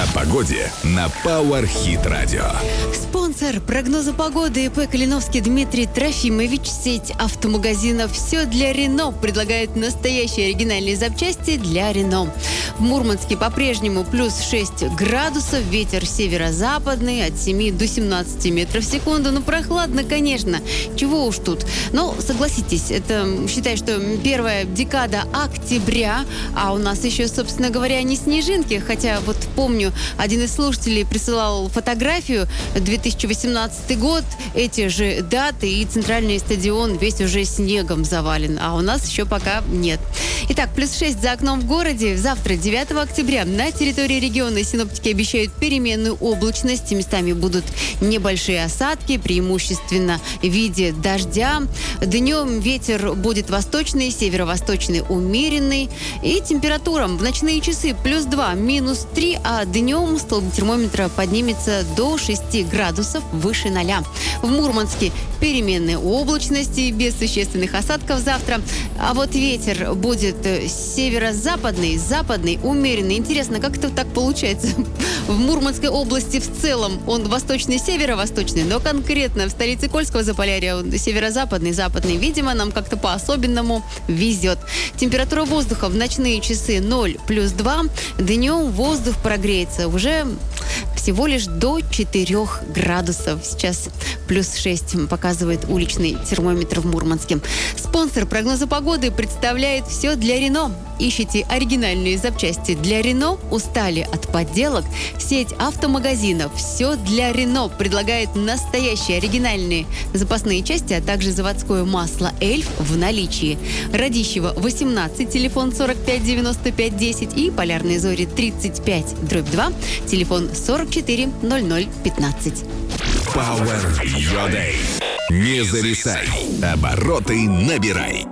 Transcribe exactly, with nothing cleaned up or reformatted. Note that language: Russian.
О погоде на Power Hit Radio. Спонсор прогноза погоды ИП Калиновский Дмитрий Трофимович. Сеть автомагазинов «Все для Рено» предлагает настоящие оригинальные запчасти для Рено. В Мурманске по-прежнему плюс шесть градусов, ветер северо-западный от семи до семнадцати метров в секунду. Ну, прохладно, конечно. Чего уж тут. Но, согласитесь, это, считай, что первая декада октября, а у нас еще, собственно говоря, не снежинки. Хотя вот помню, один из слушателей присылал фотографию, две тысячи восемнадцатый год, эти же даты, и центральный стадион весь уже снегом завален, а у нас еще пока нет. Итак, плюс шесть за окном в городе. Завтра, девятого октября, на территории региона синоптики обещают переменную облачность. Местами будут небольшие осадки, преимущественно в виде дождя. Днем ветер будет восточный, северо-восточный умеренный. И температура в ночные часы плюс два, минус три, а днем столб термометра поднимется до шести градусов выше ноля. В Мурманске переменная облачность и без существенных осадков завтра. А вот ветер будет северо-западный, западный, умеренный. Интересно, как это так получается? В Мурманской области в целом он восточный, северо-восточный, но конкретно в столице Кольского Заполярья он северо-западный, западный. Видимо, нам как-то по-особенному везет. Температура воздуха в ночные часы ноль плюс два. Днем воздух прогреется уже всего лишь до четырёх градусов. Сейчас плюс шесть показывает уличный термометр в Мурманске. Спонсор прогноза погоды представляет «Все для Рено». Ищите оригинальные запчасти для Рено? Устали от подделок? Сеть автомагазинов «Все для Рено» предлагает настоящие оригинальные запасные части, а также заводское масло «Эльф» в наличии. Радищева, восемнадцать, телефон сорок пять девяносто пять десять, и Полярные Зори тридцать пять дробь два, телефон сорок четыре ноль ноль пятнадцать. Power Your Day. Не зависай. Обороты набирай.